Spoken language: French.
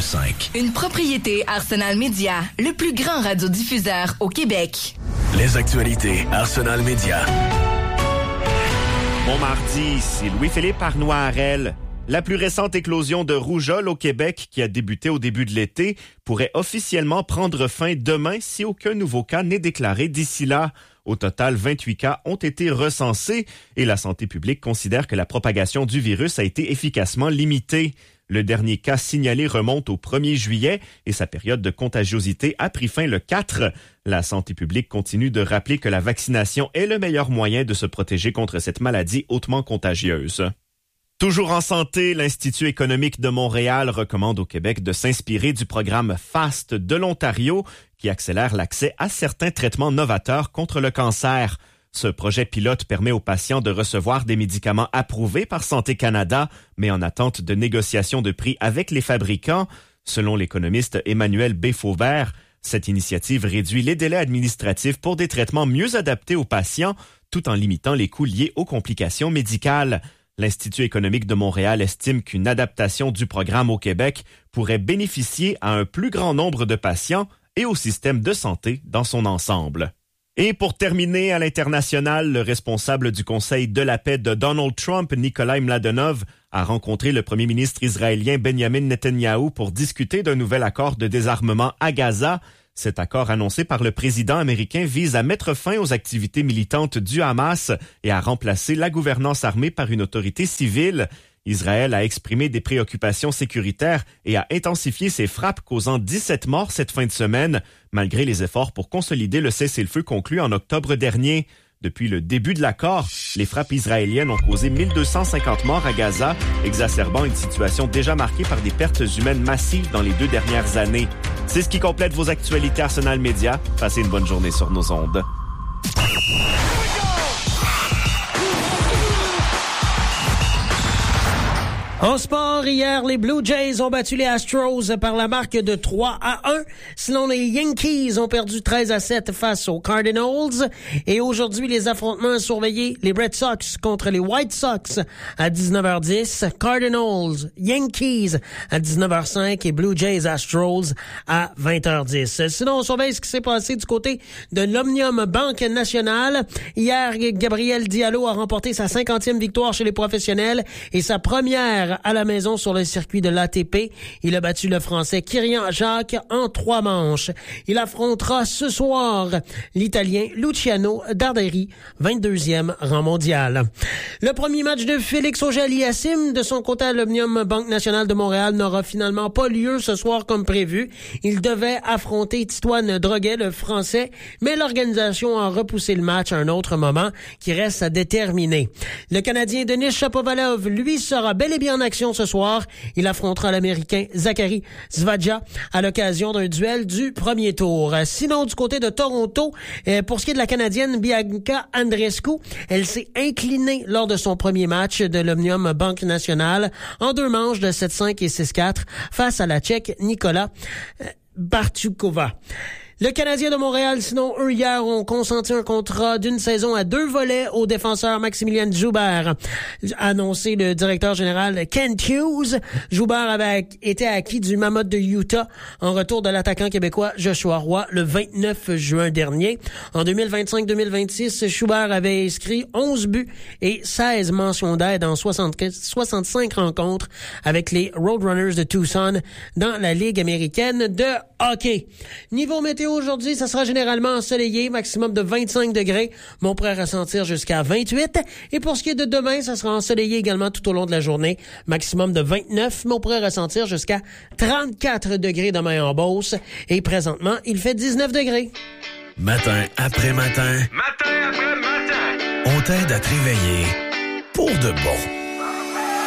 101.5. Une propriété Arsenal Media, le plus grand radiodiffuseur au Québec. Les actualités Arsenal Media. Bon mardi, ici Louis-Philippe Arnois-Harel. La plus récente éclosion de rougeole au Québec, qui a débuté au début de l'été, pourrait officiellement prendre fin demain si aucun nouveau cas n'est déclaré d'ici là. Au total, 28 cas ont été recensés et la santé publique considère que la propagation du virus a été efficacement limitée. Le dernier cas signalé remonte au 1er juillet et sa période de contagiosité a pris fin le 4. La santé publique continue de rappeler que la vaccination est le meilleur moyen de se protéger contre cette maladie hautement contagieuse. Toujours en santé, l'Institut économique de Montréal recommande au Québec de s'inspirer du programme FAST de l'Ontario qui accélère l'accès à certains traitements novateurs contre le cancer. Ce projet pilote permet aux patients de recevoir des médicaments approuvés par Santé Canada, mais en attente de négociations de prix avec les fabricants. Selon l'économiste Emmanuel B. Fauvert, cette initiative réduit les délais administratifs pour des traitements mieux adaptés aux patients, tout en limitant les coûts liés aux complications médicales. L'Institut économique de Montréal estime qu'une adaptation du programme au Québec pourrait bénéficier à un plus grand nombre de patients et au système de santé dans son ensemble. Et pour terminer, à l'international, le responsable du Conseil de la paix de Donald Trump, Nikolai Mladenov, a rencontré le premier ministre israélien Benjamin Netanyahou pour discuter d'un nouvel accord de désarmement à Gaza. Cet accord annoncé par le président américain vise à mettre fin aux activités militantes du Hamas et à remplacer la gouvernance armée par une autorité civile. Israël a exprimé des préoccupations sécuritaires et a intensifié ses frappes causant 17 morts cette fin de semaine, malgré les efforts pour consolider le cessez-le-feu conclu en octobre dernier. Depuis le début de l'accord, les frappes israéliennes ont causé 1250 morts à Gaza, exacerbant une situation déjà marquée par des pertes humaines massives dans les 2 dernières années. C'est ce qui complète vos actualités Arsenal Media. Passez une bonne journée sur nos ondes. En sport, hier, les Blue Jays ont battu les Astros par la marque de 3-1. Sinon, les Yankees ont perdu 13-7 face aux Cardinals. Et aujourd'hui, les affrontements surveillés, les Red Sox contre les White Sox à 19h10, Cardinals, Yankees à 19h05 et Blue Jays Astros à 20h10. Sinon, on surveille ce qui s'est passé du côté de l'Omnium Banque Nationale. Hier, Gabriel Diallo a remporté sa 50e victoire chez les professionnels et sa première à la maison sur le circuit de l'ATP. Il a battu le Français Kyrian Jacques en 3 manches. Il affrontera ce soir l'Italien Luciano Darderi, 22e rang mondial. Le premier match de Félix Auger-Aliassime de son côté à l'Omnium Banque Nationale de Montréal n'aura finalement pas lieu ce soir comme prévu. Il devait affronter Titoine Droguet, le Français, mais l'organisation a repoussé le match à un autre moment qui reste à déterminer. Le Canadien Denis Shapovalov, lui, sera bel et bien en action ce soir. Il affrontera l'Américain Zachary Zvadja à l'occasion d'un duel du premier tour. Sinon, du côté de Toronto, pour ce qui est de la Canadienne Bianca Andreescu, elle s'est inclinée lors de son premier match de l'Omnium Banque Nationale en 2 manches de 7-5 et 6-4 face à la Tchèque Nikola Bartukova. Le Canadien de Montréal, sinon, eux, hier, ont consenti un contrat d'une saison à 2 volets au défenseur Maximilian Joubert. A annoncé le directeur général Kent Hughes. Joubert avait été acquis du Mammoth de Utah en retour de l'attaquant québécois Joshua Roy le 29 juin dernier. En 2025-2026, Joubert avait inscrit 11 buts et 16 mentions d'aide en 65 rencontres avec les Roadrunners de Tucson dans la Ligue américaine de hockey. Niveau météo aujourd'hui, ça sera généralement ensoleillé, maximum de 25 degrés, mais on pourrait ressentir jusqu'à 28. Et pour ce qui est de demain, ça sera ensoleillé également tout au long de la journée, maximum de 29, mais on pourrait ressentir jusqu'à 34 degrés demain en Beauce. Et présentement, il fait 19 degrés. Matin après matin. Matin après matin. On t'aide à te réveiller pour de bon.